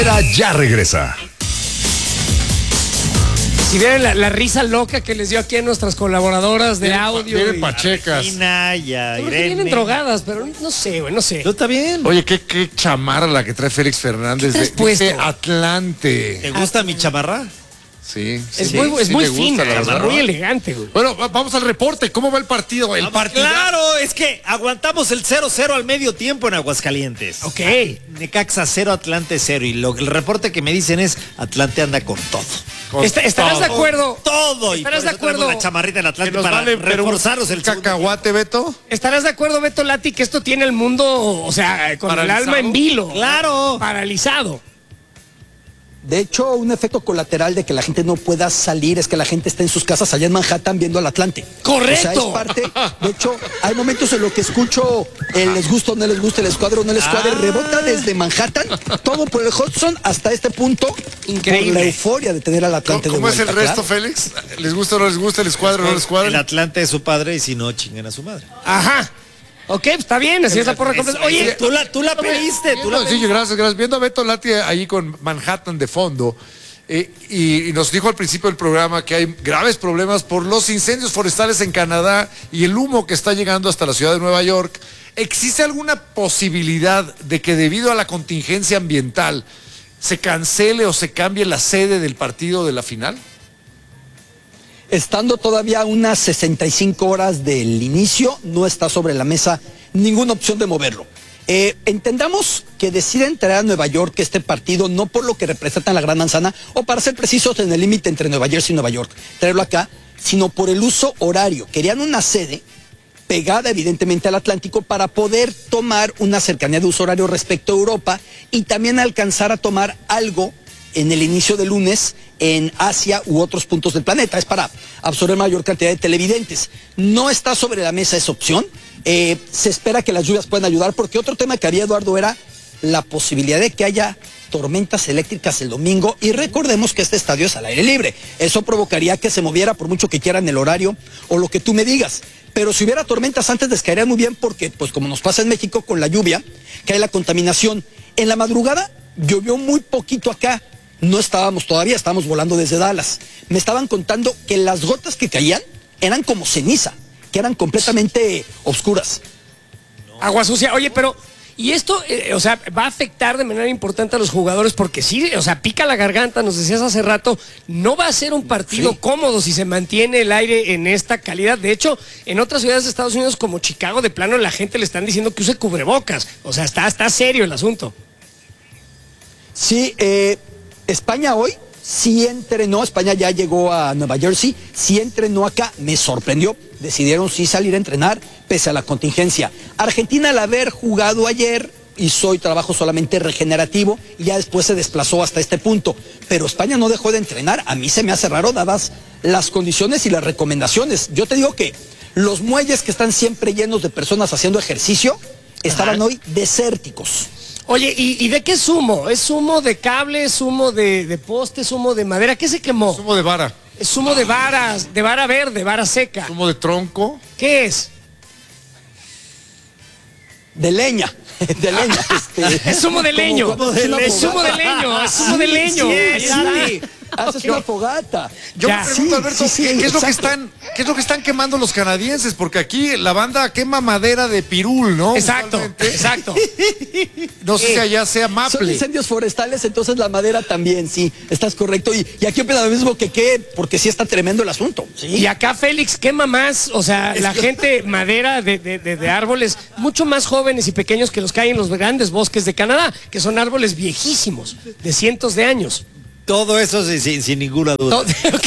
Ya regresa. Si vieran la risa loca que les dio aquí a nuestras colaboradoras de audio. Vienen pachecas. Vienen drogadas, pero no sé, güey, no sé. ¿No está bien? Oye, qué chamarra la que trae Félix Fernández ¿Qué te has de puesto? Atlante. ¿Te gusta mi chamarra? Sí. Es sí, muy, sí muy me gusta, fina, la verdad. muy elegante, güey. Bueno, vamos al reporte. ¿Cómo va el partido? El partido. Claro, es que aguantamos el 0-0 al medio tiempo en Aguascalientes. Ok. Necaxa 0, Atlante 0. Y el reporte que me dicen es, Atlante anda con todo. ¿Estarás de acuerdo? Todo. Y ¿Estarás por de eso traemos acuerdo? la chamarrita del Que Atlante nos para vale, pero reforzaros el segundo cacahuate, Beto. ¿Estarás de acuerdo, Beto Lati, que esto tiene el mundo, o sea, con Paralizado. el alma en vilo? Claro. Paralizado. De hecho, un efecto colateral de que la gente no pueda salir es que la gente está en sus casas allá en Manhattan viendo al Atlante. ¡Correcto! O sea, es parte. De hecho, hay momentos en los que escucho el les gusta o no les gusta, el escuadro o no el escuadro, rebota desde Manhattan, todo por el Hudson hasta este punto. Increíble. Por la euforia de tener al Atlante de ¿Cómo es vuelta, el resto, claro. Félix? ¿Les gusta o no les gusta el escuadro o no el El escuadro? Atlante es su padre y si no, chingan a su madre. Ajá. Ok, está bien, así es la porra completa. Oye, tú la pediste, tú la Sí, pediste. gracias. Viendo a Beto Lati ahí con Manhattan de fondo. Y nos dijo al principio del programa que hay graves problemas por los incendios forestales en Canadá y el humo que está llegando hasta la ciudad de Nueva York. ¿Existe alguna posibilidad de que debido a la contingencia ambiental se cancele o se cambie la sede del partido de la final? Estando todavía a unas 65 horas del inicio, no está sobre la mesa ninguna opción de moverlo. Entendamos que deciden traer a Nueva York este partido no por lo que representa la Gran Manzana, o para ser precisos en el límite entre Nueva Jersey y Nueva York, traerlo acá, sino por el uso horario. Querían una sede pegada evidentemente al Atlántico para poder tomar una cercanía de uso horario respecto a Europa y también alcanzar a tomar algo en el inicio del lunes en Asia u otros puntos del planeta. Es para absorber mayor cantidad de televidentes. No está sobre la mesa esa opción. Se espera que las lluvias puedan ayudar, porque otro tema que había, Eduardo, era la posibilidad de que haya tormentas eléctricas el domingo, y recordemos que este estadio es al aire libre. Eso provocaría que se moviera por mucho que quieran el horario o lo que tú me digas. Pero si hubiera tormentas antes les caería muy bien, porque pues como nos pasa en México con la lluvia, que hay la contaminación. En la madrugada llovió muy poquito acá. No estábamos todavía, estábamos volando desde Dallas. Me estaban contando que las gotas que caían eran como ceniza, que eran completamente oscuras. agua sucia. Oye, pero, y esto, o sea, va a afectar de manera importante a los jugadores, porque sí, o sea, pica la garganta, nos decías hace rato, no va a ser un partido cómodo si se mantiene el aire en esta calidad. De hecho, en otras ciudades de Estados Unidos como Chicago, de plano la gente le están diciendo que use cubrebocas. O sea, está serio el asunto. Sí, España hoy sí entrenó, España ya llegó a Nueva Jersey, sí entrenó acá, me sorprendió, decidieron sí salir a entrenar pese a la contingencia. Argentina, al haber jugado ayer, hizo hoy trabajo solamente regenerativo y ya después se desplazó hasta este punto, pero España no dejó de entrenar. A mí se me hace raro dadas las condiciones y las recomendaciones. Yo te digo que los muelles que están siempre llenos de personas haciendo ejercicio estaban hoy desérticos. Oye, ¿y de qué es humo? ¿Es humo de cable, es humo de poste, es humo de madera? ¿Qué se quemó? Sumo de vara. Es humo de varas, de vara verde, vara seca. Sumo de tronco. ¿Qué es? De leña, de leña. Es humo de leño. Es humo de leño, es humo de leño. Ahí está. Haces una fogata. Yo Ya. me pregunto, Alberto, ¿qué es lo que están quemando los canadienses? Porque aquí la banda quema madera de pirul, ¿no? Exacto, Usualmente. exacto. No sé si allá sea Son maple. incendios forestales, entonces la madera también, sí, estás correcto. Y aquí opina lo mismo que qué, porque sí está tremendo el asunto. Y acá Félix quema más, o sea, la gente madera de árboles mucho más jóvenes y pequeños que los que hay en los grandes bosques de Canadá, que son árboles viejísimos, de cientos de años. Todo eso sin ninguna duda. Todo- ok.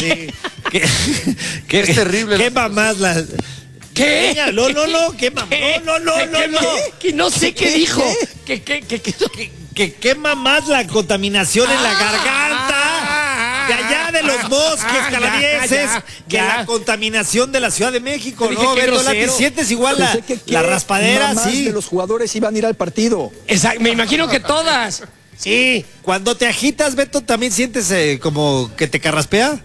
Es terrible. Quema más la... ¿Qué? No, quema. ¿Qué? No. Que no sé qué dijo. Que quema más la contaminación en la garganta de allá de los bosques canadienses que la contaminación de la Ciudad de México. Te dije No, que Beto grosero. Lati, sientes igual Pensé que la qué raspadera, mamás sí. de los jugadores iban a ir al partido. Exacto, me imagino que todas. Sí. Cuando te agitas, Beto, ¿también sientes como que te carraspea?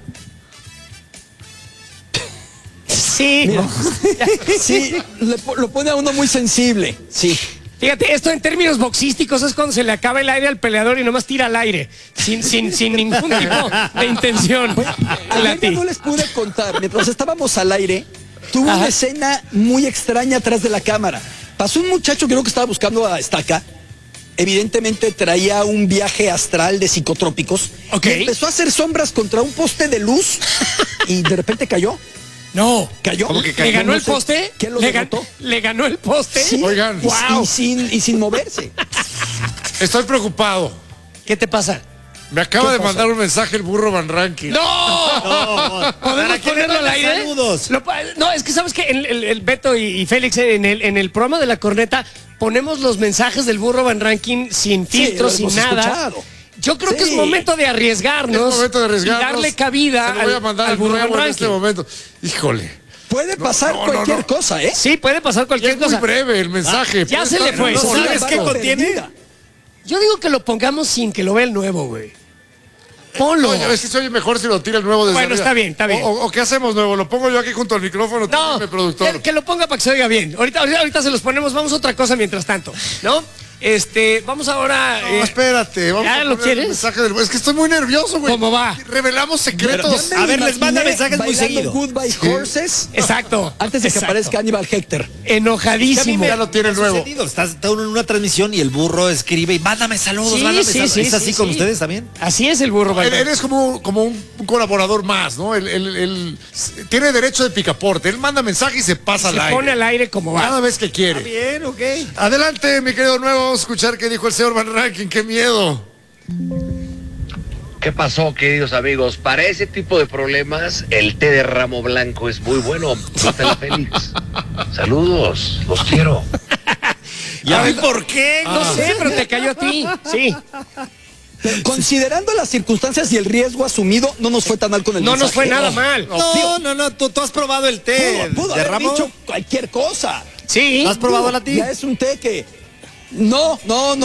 Sí. Sí, lo pone a uno muy sensible, sí. Fíjate, esto en términos boxísticos es cuando se le acaba el aire al peleador y nomás tira al aire, sin ningún tipo de intención. Ayer no les pude contar, mientras estábamos al aire, tuve una escena muy extraña atrás de la cámara. Pasó un muchacho que creo que estaba buscando a Estaca. Evidentemente traía un viaje astral de psicotrópicos. Ok. Y empezó a hacer sombras contra un poste de luz y de repente cayó. No. ¿Cayó? ¿Cómo que ¿Le ganó No el sé, poste? ¿Quién lo ¿Le derrotó? ¿Le ganó el poste? Sí. Oigan. Wow. Y sin moverse. Estoy preocupado. ¿Qué te pasa? Me acaba ¿Qué de pasa? mandar un mensaje el burro Van Ranking. ¡No! No, ¿Podemos ¿para qué ponerlo le al mandas aire? saludos? No, es que sabes que el Beto y Félix en el programa de la corneta ponemos los mensajes del burro Van Ranking sin filtros, lo sin hemos nada. escuchado. Yo creo que es Sí. momento de arriesgarnos. Es momento de arriesgarnos. Y darle cabida Se lo voy a mandar al burro Van nuevo en Ranking. este momento. Híjole. Puede pasar no, cualquier no. cosa, ¿eh? Sí, puede pasar Y cualquier es muy cosa. breve el mensaje. ya Puede se le estar fue. en ¿No dos sabes segundos. qué contiene? Yo digo que lo pongamos sin que lo vea el nuevo, güey. Ponlo. Oye, es que se oye mejor si lo tira el nuevo desde Bueno, arriba. está bien, está bien. O ¿qué hacemos nuevo? ¿Lo pongo yo aquí junto al micrófono? Tú No, dime, productor. que lo ponga para que se oiga bien. Ahorita se los ponemos. Vamos a otra cosa mientras tanto, ¿no? Vamos ahora. No, espérate. Vamos ¿ya a lo poner el quieres? mensaje del... Es que estoy muy nervioso, güey. ¿Cómo va? Revelamos secretos. A ver, les manda mensajes muy bailando seguido. Goodbye Horses. Exacto. Antes de que exacto. aparezca Aníbal Hector. Es que a mí Enojadísimo. Ya lo tiene el me ha nuevo. sucedido. Está uno en una transmisión y el burro escribe y mándame saludos, Sí, mándame sí, saludos. sí, ¿Es así sí, con sí. ustedes también? Así es el burro. Él Van es como un colaborador más, ¿no? Él tiene derecho de picaporte. Él manda mensaje y se pasa Se al aire. pone al aire como va. Cada vez que quiere. Bien, ok. Adelante, mi querido nuevo. Vamos a escuchar qué dijo el señor Van Ranking. ¡Qué miedo! ¿Qué pasó, queridos amigos? Para ese tipo de problemas, el té de ramo blanco es muy bueno. Pásale, Félix. Saludos, los quiero. ¿Y a mí por qué? No sé, pero te cayó a ti. Sí. Considerando las circunstancias y el riesgo asumido, no nos fue tan mal con el No nos mensaje. fue nada mal. No, tú has probado el té Pudo de haber ramo. dicho cualquier cosa. Sí. ¿Has probado la ti? Ya es un té que... No,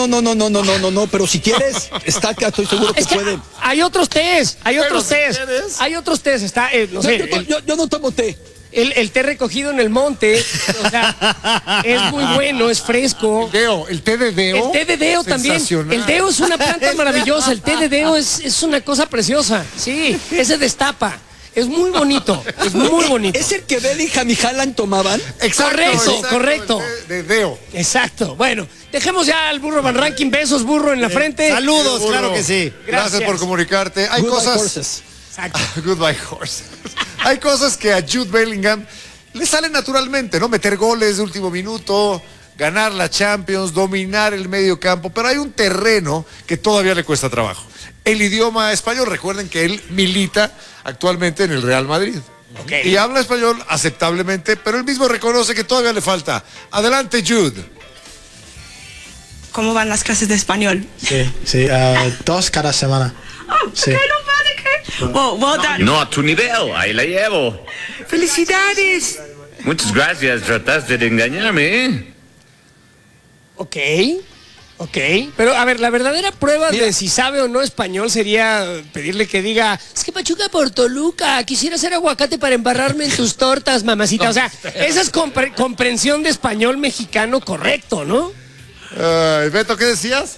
pero si quieres, Estaca, estoy seguro que Es que puede. hay otros tés, hay Pero otros si tés. quieres. Hay otros tés. Está, no sé, Yo no tomo té. el té recogido en el monte. O sea, es muy bueno, es fresco. Deo, el té de Deo. El té de Deo también. Sensacional. El Deo es una planta maravillosa. El té de Deo es una cosa preciosa. Sí, ese destapa. Es muy bonito. Es muy bonito. Es el que Bellingham y Haaland tomaban. Correcto, correcto. El té de Deo. Exacto. Bueno, dejemos ya al burro Van Ranking. Besos, burro en la frente. Saludos, Burro. claro que sí. Gracias por Gracias. comunicarte. Hay Goodbye cosas. horses. Exacto. Goodbye horse. Hay cosas que a Jude Bellingham le salen naturalmente, ¿no? Meter goles de último minuto, ganar la Champions, dominar el medio campo, pero hay un terreno que todavía le cuesta trabajo. El idioma español, recuerden que él milita actualmente en el Real Madrid. Ok. Y habla español aceptablemente, pero él mismo reconoce que todavía le falta. Adelante, Jude. ¿Cómo van las clases de español? Sí, 2 cada semana. Sí. Well done. No, a tu nivel, ahí la llevo. ¡Felicidades! Muchas gracias, trataste de engañarme, ¿eh? Ok. Pero a ver, la verdadera prueba de si sabe o no español sería pedirle que diga, es que Pachuca por Toluca, quisiera hacer aguacate para embarrarme en tus tortas, mamacita. O sea, esa es comprensión de español mexicano correcto, ¿no? Beto, ¿qué decías?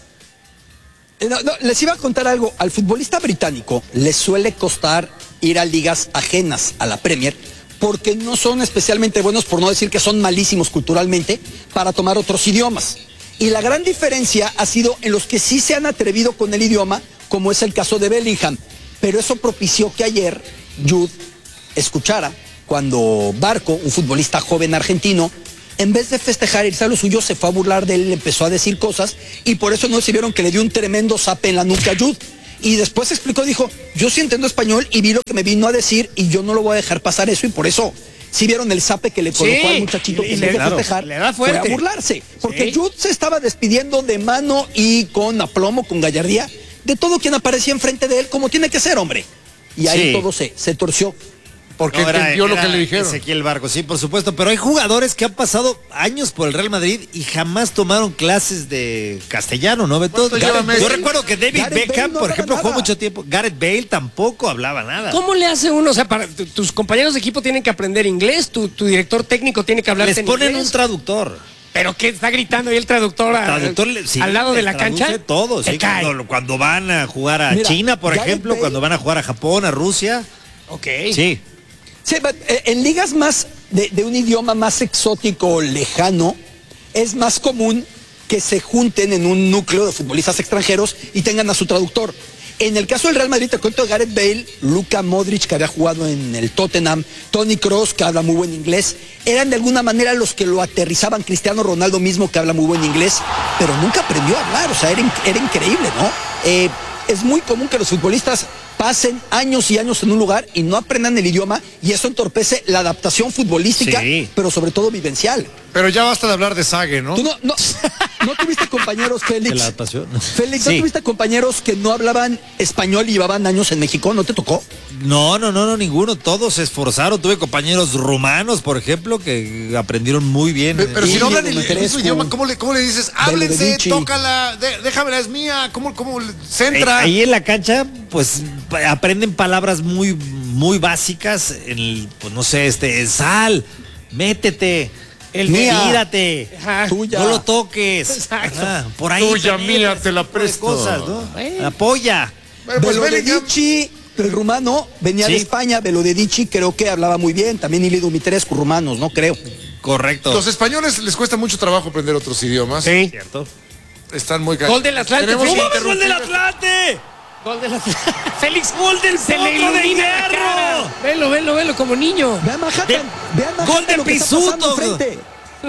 Les iba a contar algo. Al futbolista británico le suele costar ir a ligas ajenas a la Premier porque no son especialmente buenos, por no decir que son malísimos culturalmente, para tomar otros idiomas. Y la gran diferencia ha sido en los que sí se han atrevido con el idioma, como es el caso de Bellingham. Pero eso propició que ayer Jude escuchara cuando Barco, un futbolista joven argentino, en vez de festejar irse a lo suyo, se fue a burlar de él, le empezó a decir cosas, y por eso no se vieron que le dio un tremendo zape en la nuca a Jude. Y después explicó, dijo, yo sí entiendo español y vi lo que me vino a decir y yo no lo voy a dejar pasar eso, y por eso sí vieron el zape que le colocó al muchachito que y en le- vez de claro, festejar, le da fue a fuerte. burlarse. Porque Sí. Jude se estaba despidiendo de mano y con aplomo, con gallardía, de todo quien aparecía enfrente de él, como tiene que ser, hombre. Y ahí Sí. todo se torció. Porque No, entendió lo era que le dijeron. Ezequiel Barco, sí, por supuesto. Pero hay jugadores que han pasado años por el Real Madrid y jamás tomaron clases de castellano, ¿no, Beto? ¿Cuánto lleva Messi? Yo recuerdo que David Gareth Beckham, Bale no por hablaba ejemplo, jugó nada. mucho tiempo. Gareth Bale tampoco hablaba nada. ¿Cómo le hace uno? O sea, tus compañeros de equipo tienen que aprender inglés, tu director técnico tiene que hablar Les en ponen inglés. un traductor. ¿Pero qué? ¿Está gritando ahí el traductor, Sí, al lado de la traduce cancha? todo, Te sí, cae. cuando van a jugar a Mira, China, por Gareth ejemplo, Bale- cuando van a jugar a Japón, a Rusia. Ok. Sí. Sí, en ligas más de un idioma más exótico o lejano, es más común que se junten en un núcleo de futbolistas extranjeros y tengan a su traductor. En el caso del Real Madrid, te cuento de Gareth Bale, Luka Modric, que había jugado en el Tottenham, Toni Kroos, que habla muy buen inglés, eran de alguna manera los que lo aterrizaban. Cristiano Ronaldo mismo, que habla muy buen inglés, pero nunca aprendió a hablar, o sea, era increíble, ¿no? Es muy común que los futbolistas pasen años y años en un lugar y no aprendan el idioma, y eso entorpece la adaptación futbolística, Sí. pero sobre todo vivencial. Pero ya basta de hablar de Sague, ¿no? Tú no tuviste compañeros, Félix. De la adaptación. Félix, ¿no Sí. tuviste compañeros que no hablaban español y llevaban años en México? ¿No te tocó? No, ninguno. Todos se esforzaron. Tuve compañeros rumanos, por ejemplo, que aprendieron muy bien. Pero si Sí, no hablan el Domitrescu. mismo idioma, ¿cómo le dices? Háblense, Belodevici. tócala, déjamela, es mía. ¿Cómo centra? Ahí en la cancha, pues aprenden palabras muy, muy básicas. Pues no sé, sal, métete, Mía. tírate, Ajá. Tuya. no lo toques. Exacto. Ajá, por ahí. Tuya, también, mía, ese te la tipo de presto. cosas, ¿no? Bueno. Apoya. Bueno, pues Bellingham, Belodevici, el rumano, venía de Sí. España. Belodevici creo que hablaba muy bien. También Ili Dumitrescu, rumanos, ¿no? Creo. Correcto. los españoles les cuesta mucho trabajo aprender otros idiomas. Sí. ¿Cierto? Están muy Gol del Atlante. Tenemos ¿Cómo que ves ¡Gol del interrumpir. Atlante! Gol de la... Félix, ¡Gol del se le Potro de ilumina la Hierro! cara. Velo, como niño. Vean Manhattan, De- vean Manhattan gol de lo que está pasando Pisuto. enfrente.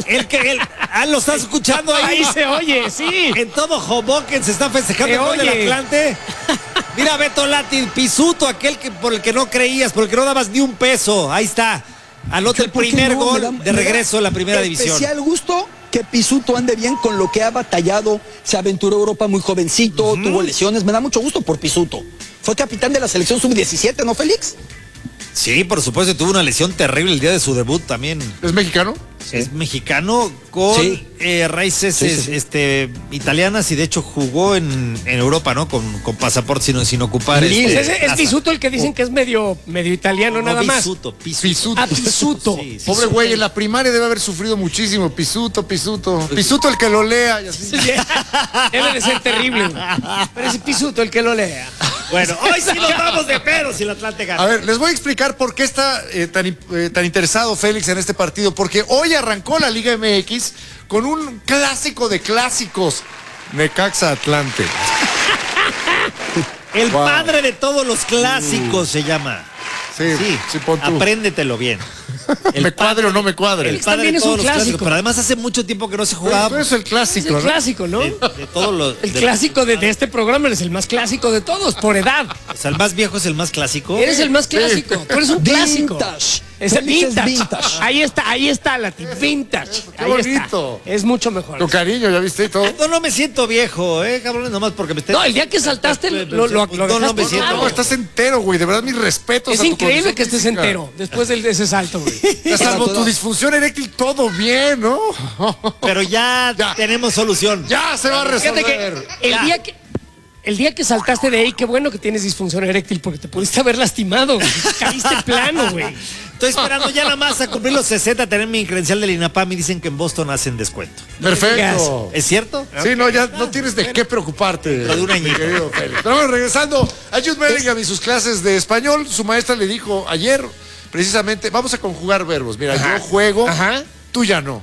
Lo estás escuchando ahí. Ahí se oye, sí. En todo Hoboken se está festejando Se el gol del oye. Atlante. Mira, Beto Lati, Pisuto, por el que no creías, por el que no dabas ni un peso. Ahí está. Anota el ¿Por qué primer no? gol Me da- de me da regreso a la primera división. Especial gusto que Pisuto ande bien con lo que ha batallado. Se aventuró a Europa muy jovencito, tuvo lesiones. Me da mucho gusto por Pisuto. Fue capitán de la selección sub-17, ¿no, Félix? Sí, por supuesto, tuvo una lesión terrible el día de su debut también. ¿Es mexicano? Es mexicano con Sí. raíces Sí, sí, sí. italianas y de hecho jugó en Europa, ¿no? Con pasaporte sin ocupar. Pues ese es casa. Pisuto el que dicen que es medio italiano, nada más. Pisuto. Pisuto. Ah, Pisuto. Sí, sí, Pobre sí. güey, en la primaria debe haber sufrido muchísimo. Pisuto. Pisuto el que lo lea y así. Debe de ser terrible. Pero ese Pisuto el que lo lea. Bueno, hoy sí nos vamos de pedo si el Atlante gana. A ver, les voy a explicar por qué está tan interesado Félix en este partido. Porque hoy arrancó la Liga MX con un clásico de clásicos. Necaxa Atlante. El Wow. padre de todos los clásicos se llama. Sí, pon tú. Apréndetelo bien. ¿Me cuadre o no me cuadre? El padre también de es todos un los clásico. clásicos. Pero además hace mucho tiempo que no se jugaba. Pero es el clásico, Es el ¿no? clásico, ¿no? De todos los. El clásico de este programa eres el más clásico de todos, por edad. O sea, el más viejo es el más clásico. Eres el más clásico. Tú eres un clásico. Vintage. Es Félix es vintage. vintage. Ahí está, Lati. Vintage. Qué Ahí bonito. está. Es mucho mejor. Con cariño, ¿ya viste y todo? No me siento viejo, cabrones, nomás porque me esté. No, el día que saltaste lo No, dejaste no me siento. claro. No, estás entero, güey. De verdad, mis respetos. Es a tu increíble condición que estés física. entero después de ese salto, güey. Ya salvo tu disfunción eréctil, todo bien, ¿no? Pero ya tenemos solución. Ya se va a Fíjate resolver. que el día que saltaste de ahí, qué bueno que tienes disfunción eréctil porque te pudiste haber lastimado. Güey. Caíste plano, güey. Estoy esperando ya nada más a cumplir los 60, tener mi credencial del INAPAM y dicen que en Boston hacen descuento. Perfecto. ¿Es cierto? Sí, no, ya no tienes de qué preocuparte. Dentro de un añito. mi querido Félix. Pero bueno, regresando a Jude Bellingham y sus clases de español, su maestra le dijo ayer, precisamente, vamos a conjugar verbos. Mira, yo juego, Ajá. tú ya no.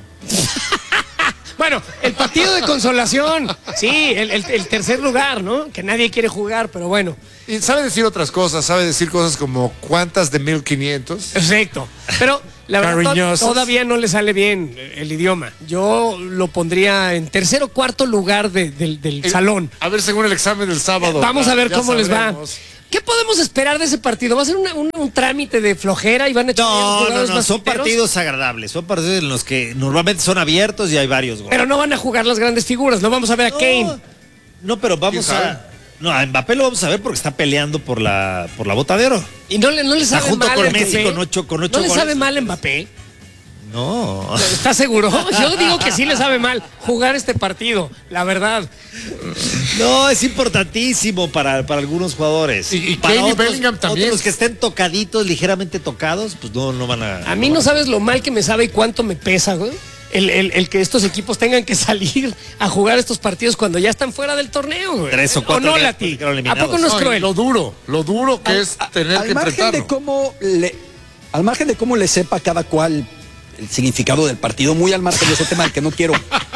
Bueno, el partido de consolación. Sí, el tercer lugar, ¿no? Que nadie quiere jugar, pero bueno. Y sabe decir otras cosas, sabe decir cosas como ¿cuántas de 1500? Perfecto. Pero la verdad Cariñosos. todavía no le sale bien el idioma. Yo lo pondría en tercer o cuarto lugar del salón. A ver, según el examen del sábado. Vamos a ver Ya cómo les va. sabremos. ¿Qué podemos esperar de ese partido? ¿Va a ser un trámite de flojera y van a echar a los No, jugadores más son punteros? partidos agradables, son partidos en los que normalmente son abiertos y hay varios goles. Pero no van a jugar las grandes figuras, lo vamos a ver a Kane. No, pero vamos ¿Quién sabe? a Mbappé lo vamos a ver porque está peleando por la bota de oro. Y no le Está sabe junto mal con a Messi Mbappé. con ocho ¿No le goles. sabe mal Mbappé? No. ¿Estás seguro? Yo digo que sí le sabe mal jugar este partido, la verdad. No, es importantísimo para algunos jugadores. Y para Kane y otros, Bellingham también. Otros que estén tocaditos, ligeramente tocados, pues no van a. A mí no sabes lo mal que me sabe y cuánto me pesa, güey. el que estos equipos tengan que salir a jugar estos partidos cuando ya están fuera del torneo, güey. 3 o 4 ¿O no, días Lati? quedaron ¿A eliminados. poco no es cruel? Lo duro que es tener que enfrentarlo. Al margen de cómo le sepa a cada cual el significado del partido, muy al margen de ese tema del que no quiero.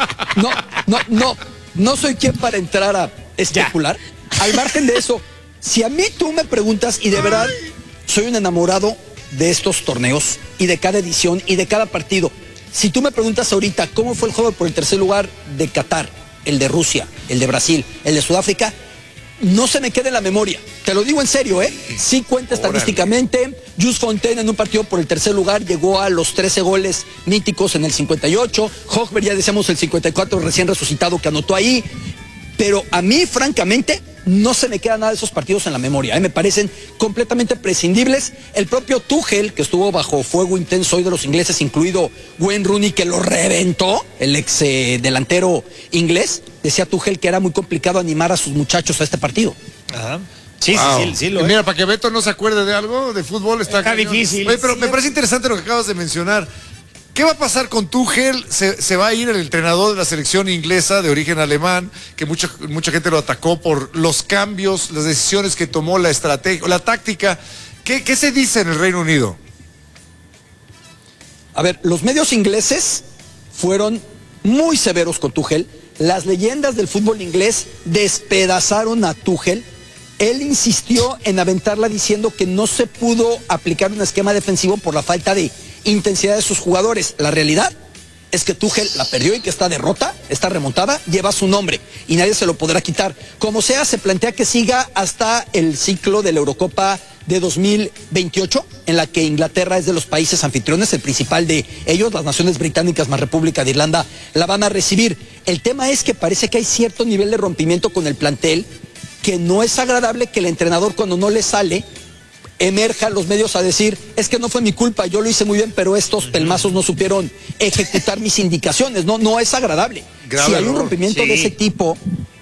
No soy quien para entrar a especular. Al margen de eso, si a mí tú me preguntas, y de verdad soy un enamorado de estos torneos y de cada edición y de cada partido, si tú me preguntas ahorita cómo fue el juego por el tercer lugar de Qatar, el de Rusia, el de Brasil, el de Sudáfrica, no se me queda en la memoria. Te lo digo en serio, ¿eh? Sí cuenta estadísticamente. Jules Fontaine en un partido por el tercer lugar llegó a los 13 goles míticos en el 58. Hochberg, ya decíamos, el 54 recién resucitado que anotó ahí. Pero a mí, francamente, no se me queda nada de esos partidos en la memoria, ¿eh? Me parecen completamente prescindibles. El propio Tuchel, que estuvo bajo fuego intenso hoy de los ingleses, incluido Wayne Rooney, que lo reventó, el ex delantero inglés, decía Tuchel que era muy complicado animar a sus muchachos a este partido. Ajá. Sí, Wow. sí, lo es. Mira, para que Beto no se acuerde de algo de fútbol está cañón. difícil. Oye, pero me parece interesante lo que acabas de mencionar. ¿Qué va a pasar con Tuchel? Se va a ir el entrenador de la selección inglesa de origen alemán, que mucha gente lo atacó por los cambios, las decisiones que tomó, la estrategia, la táctica. ¿Qué se dice en el Reino Unido? A ver, los medios ingleses fueron muy severos con Tuchel. Las leyendas del fútbol inglés despedazaron a Tuchel. Él insistió en aventarla diciendo que no se pudo aplicar un esquema defensivo por la falta de intensidad de sus jugadores. La realidad es que Tuchel la perdió y que esta derrota, esta remontada, lleva su nombre y nadie se lo podrá quitar. Como sea, se plantea que siga hasta el ciclo de la Eurocopa de 2028, en la que Inglaterra es de los países anfitriones, el principal de ellos, las naciones británicas más República de Irlanda, la van a recibir. El tema es que parece que hay cierto nivel de rompimiento con el plantel, que no es agradable que el entrenador, cuando no le sale, emerja a los medios a decir, es que no fue mi culpa, yo lo hice muy bien, pero estos pelmazos no supieron ejecutar mis indicaciones. No es agradable. Grave si hay un error. rompimiento de ese tipo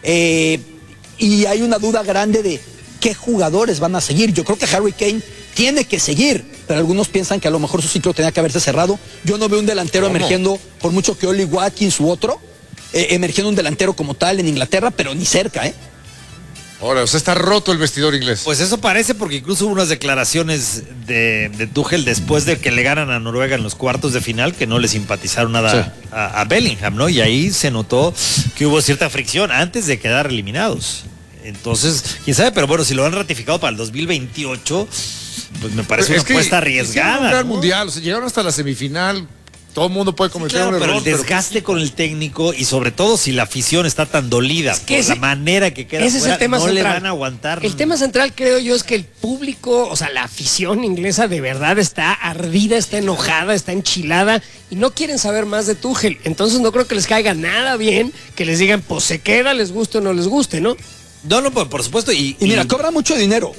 y hay una duda grande de qué jugadores van a seguir, yo creo que Harry Kane tiene que seguir, pero algunos piensan que a lo mejor su ciclo tenía que haberse cerrado. Yo no veo un delantero emergiendo, por mucho que Oli Watkins u otro, emergiendo un delantero como tal en Inglaterra, pero ni cerca, ¿eh? Ahora, o sea, está roto el vestidor inglés. Pues eso parece, porque incluso hubo unas declaraciones de Tuchel después de que le ganan a Noruega en los cuartos de final, que no le simpatizaron nada a Bellingham, ¿no? Y ahí se notó que hubo cierta fricción antes de quedar eliminados. Entonces, quién sabe, pero bueno, si lo han ratificado para el 2028, pues me parece una apuesta arriesgada. Un gran ¿no? mundial, o sea, llegaron hasta la semifinal. Todo el mundo puede cometer Claro, un pero error. el desgaste con el técnico, y sobre todo si la afición está tan dolida por la manera que queda ese fuera, es el tema no central. le van a aguantar. El tema central, creo yo, es que el público, o sea, la afición inglesa de verdad está ardida, está enojada, está enchilada y no quieren saber más de Tuchel. Entonces no creo que les caiga nada bien que les digan, pues se queda, les guste o no les guste, ¿no? No, por supuesto. Y mira, cobra mucho dinero.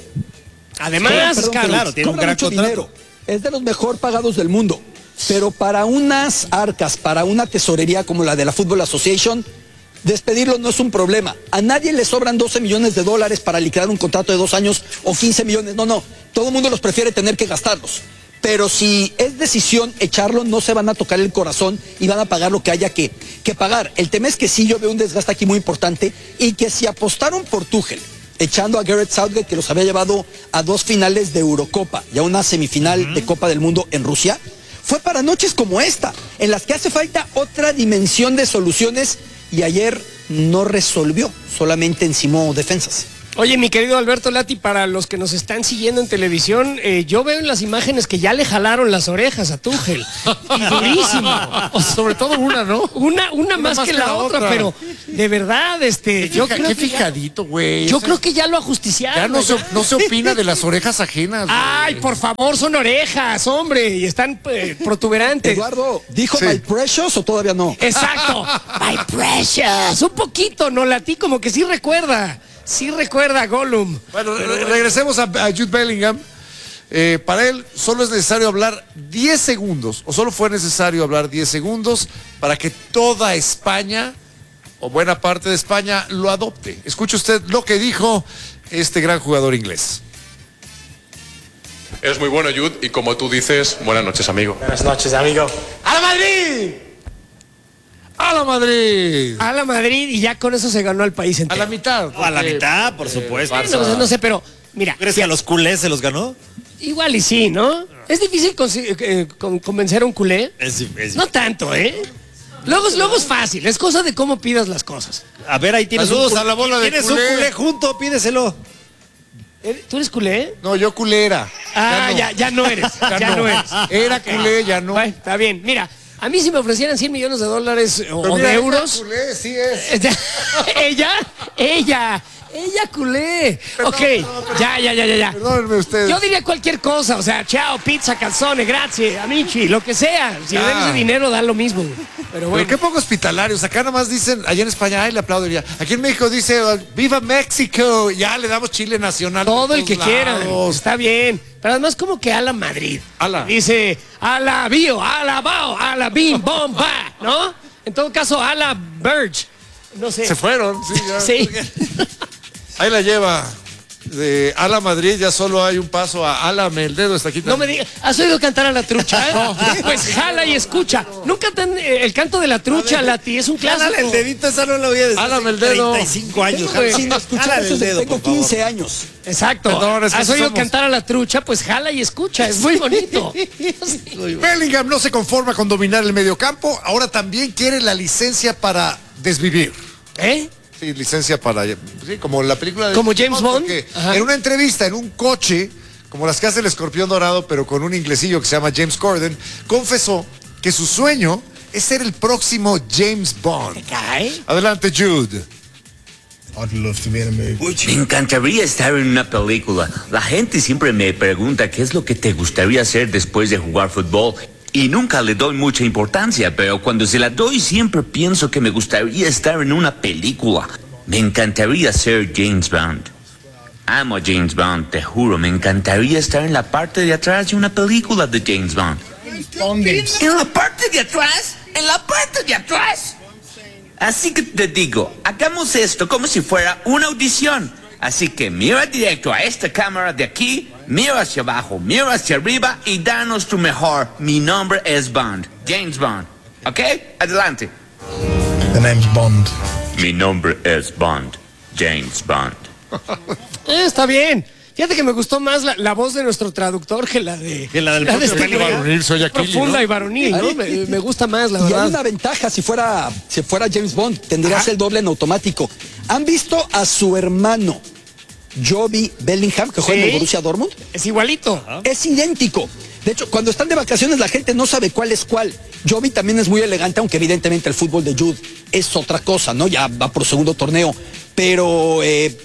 Además, claro, tiene un cobra gran mucho contrato. dinero. Es de los mejor pagados del mundo. Pero para unas arcas, para una tesorería como la de la Football Association, despedirlo no es un problema. A nadie le sobran 12 millones de dólares para liquidar un contrato de 2 años o 15 millones. No. Todo el mundo los prefiere tener que gastarlos. Pero si es decisión echarlo, no se van a tocar el corazón y van a pagar lo que haya que pagar. El tema es que sí, yo veo un desgaste aquí muy importante, y que si apostaron por Tuchel, echando a Gareth Southgate, que los había llevado a 2 finales de Eurocopa y a una semifinal de Copa del Mundo en Rusia, fue para noches como esta, en las que hace falta otra dimensión de soluciones, y ayer no resolvió, solamente encimó defensas. Oye, mi querido Alberto Lati, para los que nos están siguiendo en televisión, yo veo en las imágenes que ya le jalaron las orejas a Tuchel. Y durísimo. O sea, sobre todo una, ¿no? Una más que la otra, pero de verdad, yo creo qué que fijadito, güey. yo creo que ya lo ajusticiaron. Ya no se opina de las orejas ajenas, güey. Ay, por favor, son orejas, hombre, y están protuberantes. Eduardo, ¿dijo Sí. My Precious o todavía no? Exacto. My precious. Un poquito, ¿no? Lati como que sí recuerda. Sí recuerda a Gollum. Bueno, regresemos a Jude Bellingham. Para él solo es necesario hablar 10 segundos, o solo fue necesario hablar 10 segundos para que toda España, o buena parte de España, lo adopte. Escuche usted lo que dijo este gran jugador inglés. Eres muy bueno, Jude, y como tú dices, buenas noches, amigo. Buenas noches, amigo. ¡A la Madrid! ¡A la Madrid! A la Madrid y ya con eso se ganó al país A entero. la mitad. A la porque, mitad, por supuesto. No sé, pero mira, ¿Crees que a los culés se los ganó? igual y sí, ¿no? Es difícil convencer a un culé. No tanto, ¿eh? Luego es fácil, es cosa de cómo pidas las cosas. A ver, ahí tienes Saludos un a la bola de tienes culé. un culé junto, pídeselo. ¿Tú eres culé? No, yo culera. Ah, ya no eres. Ya no eres. Era culé, ya no. Bueno, está bien. Mira, a mí si me ofrecieran $100 millones o Pero de mira, euros. ella culé, sí es. Ella culé. Perdón, Ok, perdón. ya. Perdónenme ustedes. Yo diría cualquier cosa, o sea, chao, pizza, calzone, grazie, amici, lo que sea. Si le den ese dinero, da lo mismo. Pero bueno. Pero qué poco hospitalarios. Acá nada más dicen, allá en España, ay, le aplaudiría. Aquí en México dice, ¡Viva México! Ya le damos Chile nacional. Todo el por que todos quiera, lados. está bien. Pero además como que a la Madrid. Ala. Dice, a la bio, a la bao, a la bim, bom, ba, ¿no? En todo caso, a la Verge. No sé. Se fueron, sí, ya. Sí. Ahí la lleva. De Ala Madrid ya solo hay un paso a Álame el dedo, está aquí. No me digas, ¿has oído cantar a la trucha? No. Pues jala y escucha. Nunca el canto de la trucha, Lati, es un clásico. Jálale el dedito, esa no la voy a decir. Jálame el dedo. 35 años. Güey. Sin escuchar Jálale eso el dedo, tengo por favor. 15 años. Exacto. Perdón, es que ¿Has oído somos- cantar a la trucha? Pues jala y escucha, es muy bonito. Bellingham no se conforma con dominar el mediocampo, ahora también quiere la licencia para desvivir. ¿Eh? Sí, licencia para... Sí, como la película de... ¿Como James Bond? porque Ajá. en una entrevista, en un coche, como las que hace el Escorpión Dorado, pero con un inglesillo que se llama James Corden, confesó que su sueño es ser el próximo James Bond. ¿Cae? Adelante, Jude. Me encantaría estar en una película. La gente siempre me pregunta qué es lo que te gustaría hacer después de jugar fútbol. Y nunca le doy mucha importancia, pero cuando se la doy siempre pienso que me gustaría estar en una película. Me encantaría ser James Bond. Amo a James Bond, te juro, me encantaría estar en la parte de atrás de una película de James Bond. ¿En la parte de atrás? ¿En la parte de atrás? Así que te digo, hagamos esto como si fuera una audición. Así que mira directo a esta cámara de aquí, mira hacia abajo, mira hacia arriba y danos tu mejor. Mi nombre es Bond, James Bond. ¿Ok? Adelante. The name's Bond. Mi nombre es Bond, James Bond. Está bien. Fíjate que me gustó más la voz de nuestro traductor que la de... Que la del propio este Bellingham. güey. Varonil, soy Aquili, Profunda ¿no? y varonil, ¿no? Me gusta más, la Y hay verdad. una ventaja, si fuera James Bond, tendrías el doble en automático. ¿Han visto a su hermano, Joby Bellingham, que juega en el Sí. Borussia Dortmund? Es igualito. Es idéntico. De hecho, cuando están de vacaciones la gente no sabe cuál es cuál. Joby también es muy elegante, aunque evidentemente el fútbol de Jude es otra cosa, ¿no? Ya va por segundo torneo. Pero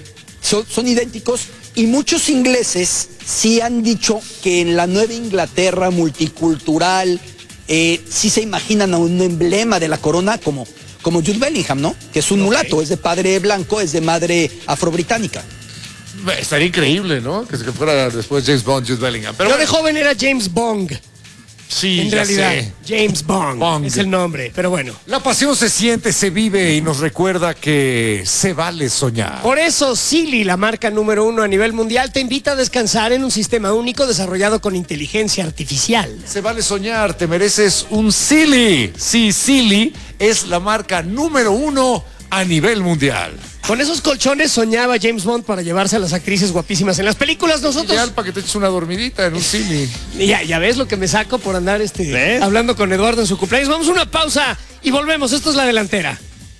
son idénticos y muchos ingleses sí han dicho que en la Nueva Inglaterra multicultural sí se imaginan a un emblema de la corona como Jude Bellingham, ¿no? Que es un mulato, es de padre blanco, es de madre afrobritánica. Estaría increíble, ¿no? Que fuera después James Bond, Jude Bellingham. Pero Yo de bueno, joven era James Bond. sí, En ya realidad, sé. James Bond, Bond. es el nombre, pero bueno. La pasión se siente, se vive y nos recuerda que se vale soñar. Por eso, Silly, la marca número 1 a nivel mundial, te invita a descansar en un sistema único desarrollado con inteligencia artificial. Se vale soñar, te mereces un Silly. Sí, Silly es la marca número 1 a nivel mundial. Con esos colchones soñaba James Bond para llevarse a las actrices guapísimas en las películas. Nosotros, Ideal para que te eches una dormidita en un Silly. ya ves lo que me saco por andar ¿Ves? hablando con Eduardo en su cumpleaños. Vamos a una pausa y volvemos. Esto es La Delantera.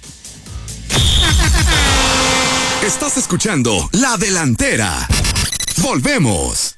Estás escuchando La Delantera. Volvemos.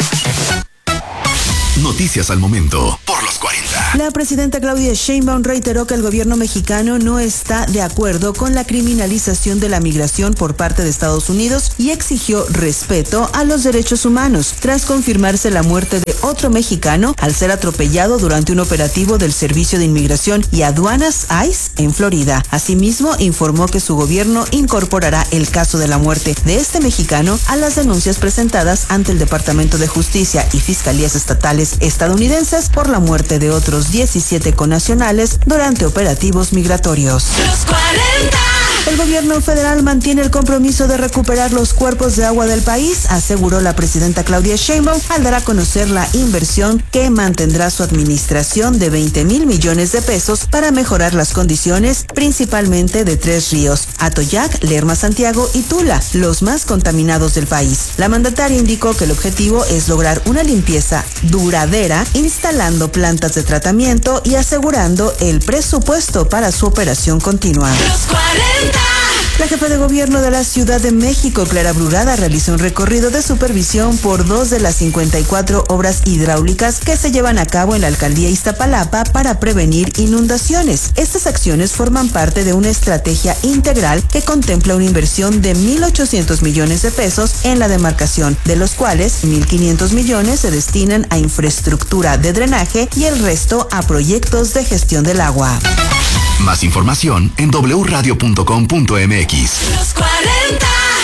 Noticias al momento por los 40. La presidenta Claudia Sheinbaum reiteró que el gobierno mexicano no está de acuerdo con la criminalización de la migración por parte de Estados Unidos y exigió respeto a los derechos humanos, tras confirmarse la muerte de otro mexicano al ser atropellado durante un operativo del Servicio de Inmigración y Aduanas ICE en Florida. Asimismo, informó que su gobierno incorporará el caso de la muerte de este mexicano a las denuncias presentadas ante el Departamento de Justicia y Fiscalías Estatales estadounidenses por la muerte de otros 17 connacionales durante operativos migratorios. Los 40. El gobierno federal mantiene el compromiso de recuperar los cuerpos de agua del país, aseguró la presidenta Claudia Sheinbaum al dar a conocer la inversión que mantendrá su administración de 20,000 millones de pesos para mejorar las condiciones, principalmente de 3 ríos, Atoyac, Lerma, Santiago y Tula, los más contaminados del país. La mandataria indicó que el objetivo es lograr una limpieza duradera, instalando plantas de tratamiento y asegurando el presupuesto para su operación continua. Los 40. La jefa de gobierno de la Ciudad de México, Clara Brugada, realizó un recorrido de supervisión por 2 de las 54 obras hidráulicas que se llevan a cabo en la alcaldía Iztapalapa para prevenir inundaciones. Estas acciones forman parte de una estrategia integral que contempla una inversión de 1,800 millones de pesos en la demarcación, de los cuales 1,500 millones se destinan a infraestructura de drenaje y el resto a proyectos de gestión del agua. Más información en wradio.com.mx. Los 40.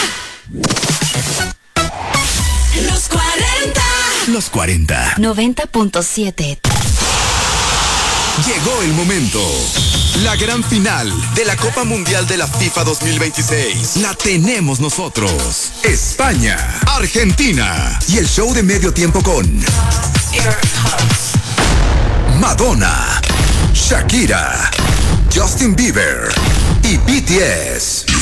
Los 40. Los 40. 90.7. Llegó el momento. La gran final de la Copa Mundial de la FIFA 2026 la tenemos nosotros. España, Argentina y el show de medio tiempo con Madonna, Shakira, Justin Bieber y BTS.